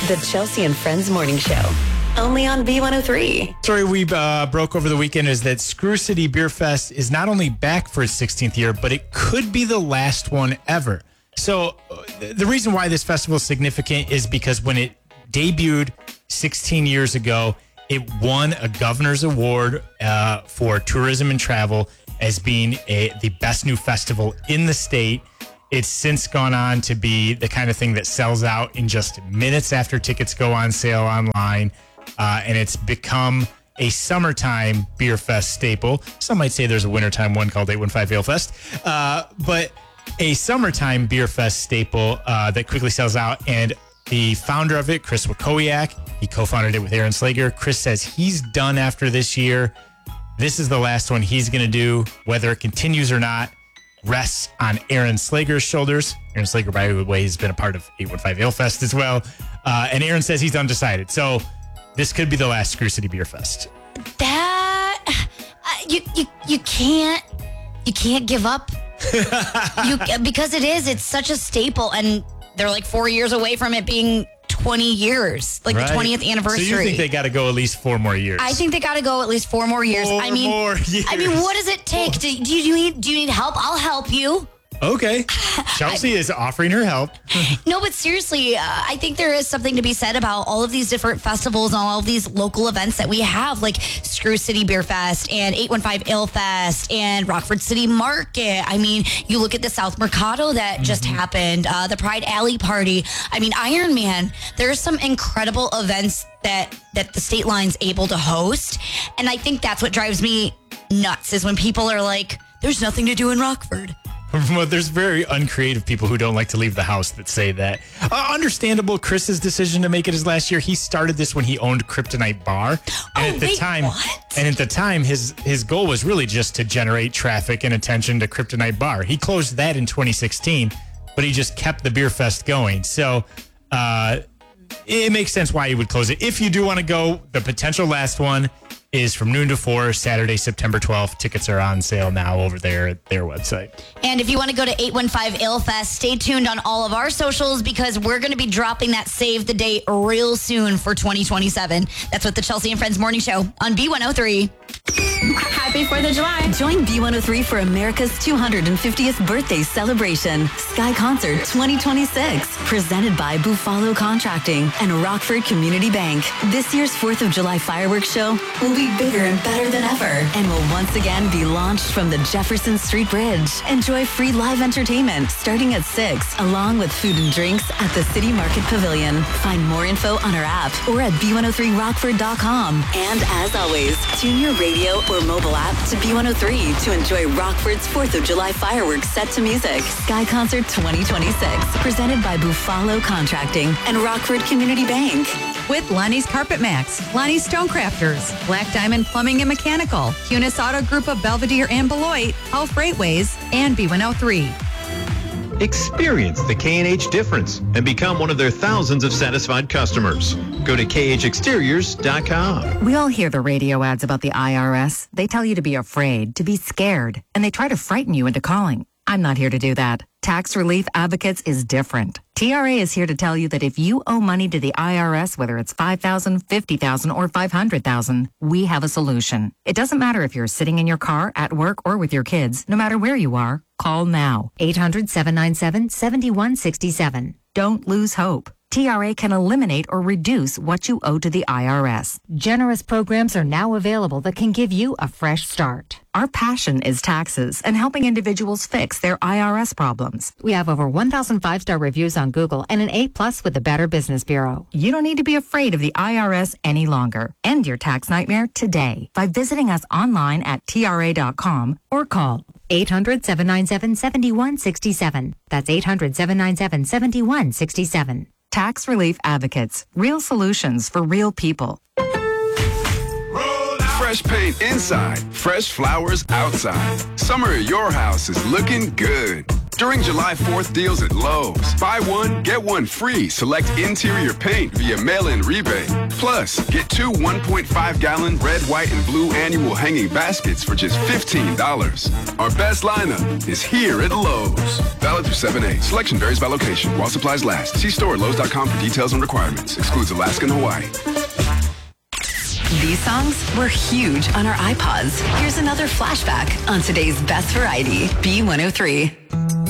The Chelsea and Friends Morning Show. Only on B103. Story we broke over the weekend is that Screw City Beer Fest is not only back for its 16th year, but it could be the last one ever. So the reason why this festival is significant is because when it debuted 16 years ago, it won a governor's award for tourism and travel as being the best new festival in the state. It's since gone on to be the kind of thing that sells out in just minutes after tickets go on sale online. And it's become a summertime beer fest staple. Some might say there's a wintertime one called 815 Ale Fest. But a summertime beer fest staple that quickly sells out. And the founder of it, Chris Wakowiak, he co-founded it with Aaron Slager. Chris says he's done after this year. This is the last one he's going to do. Whether it continues or not rests on Aaron Slager's shoulders. Aaron Slager, by the way, has been a part of 815 Ale Fest as well. And Aaron says he's undecided. So this could be the last Screw City Beer Fest. That you can't give up. Because it's such a staple, and they're like 4 years away from it being 20 years, like right. The 20th anniversary. So you think they got to go at least 4 more years? I think they got to go at least 4 more years. 4 more years. I mean, what does it take? Do you need help? I'll help you. Okay. Chelsea is offering her help. No, but seriously, I think there is something to be said about all of these different festivals and all of these local events that we have, like Screw City Beer Fest and 815 Ale Fest and Rockford City Market. I mean, you look at the South Mercado that just happened, the Pride Alley Party. I mean, Iron Man. There's some incredible events that the state line's able to host. And I think that's what drives me nuts is when people are like, there's nothing to do in Rockford. Well, there's very uncreative people who don't like to leave the house that say that. Understandable, Chris's decision to make it his last year. He started this when he owned Kryptonite Bar. And at the time, his goal was really just to generate traffic and attention to Kryptonite Bar. He closed that in 2016, but he just kept the beer fest going. So it makes sense why he would close it. If you do want to go, the potential last one is from noon to 4, Saturday, September 12th. Tickets are on sale now over there at their website. And if you want to go to 815 Ale Fest, stay tuned on all of our socials because we're going to be dropping that save the date real soon for 2027. That's what the Chelsea and Friends Morning Show on B103. Happy 4th of July. Join B103 for America's 250th birthday celebration. Sky Concert 2026. Presented by Buffalo Contracting and Rockford Community Bank. This year's 4th of July fireworks show will be bigger and better than ever and will once again be launched from the Jefferson Street Bridge. Enjoy free live entertainment starting at 6, along with food and drinks at the City Market Pavilion. Find more info on our app or at b103rockford.com. And as always, tune your radio or mobile app to B103 to enjoy Rockford's 4th of July fireworks set to music. Sky Concert 2026. Presented by Buffalo Contracting and Rockford Community Bank. With Lonnie's Carpet Max, Lonnie's Stonecrafters, Black Diamond Plumbing and Mechanical, Cunis Auto Group of Belvedere and Beloit, Hull Freightways, and B103. Experience the K&H difference and become one of their thousands of satisfied customers. Go to khexteriors.com. We all hear the radio ads about the IRS. They tell you to be afraid, to be scared, and they try to frighten you into calling. I'm not here to do that. Tax Relief Advocates is different. TRA is here to tell you that if you owe money to the IRS, whether it's $5,000, $50,000, or $500,000, we have a solution. It doesn't matter if you're sitting in your car, at work, or with your kids. No matter where you are, call now. 800-797-7167. Don't lose hope. TRA can eliminate or reduce what you owe to the IRS. Generous programs are now available that can give you a fresh start. Our passion is taxes and helping individuals fix their IRS problems. We have over 1,000 5-star reviews on Google and an A+ with the Better Business Bureau. You don't need to be afraid of the IRS any longer. End your tax nightmare today by visiting us online at TRA.com or call 800-797-7167. That's 800-797-7167. Tax Relief Advocates. Real solutions for real people. Fresh paint inside, fresh flowers outside. Summer at your house is looking good. During July 4th deals at Lowe's, buy one, get one free. Select interior paint via mail-in rebate. Plus, get 2 1.5-gallon red, white, and blue annual hanging baskets for just $15. Our best lineup is here at Lowe's. Valid through 7/8. Selection varies by location. While supplies last. See store at Lowe's.com for details and requirements. Excludes Alaska and Hawaii. These songs were huge on our iPods. Here's another flashback on today's best variety, B103.